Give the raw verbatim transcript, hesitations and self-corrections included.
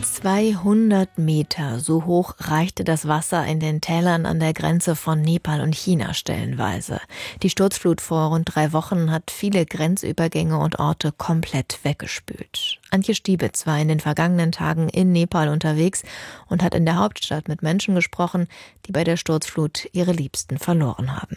zweihundert Meter, so hoch reichte das Wasser in den Tälern an der Grenze von Nepal und China stellenweise. Die Sturzflut vor rund drei Wochen hat viele Grenzübergänge und Orte komplett weggespült. Antje Stiebitz war in den vergangenen Tagen in Nepal unterwegs und hat in der Hauptstadt mit Menschen gesprochen, die bei der Sturzflut ihre Liebsten verloren haben.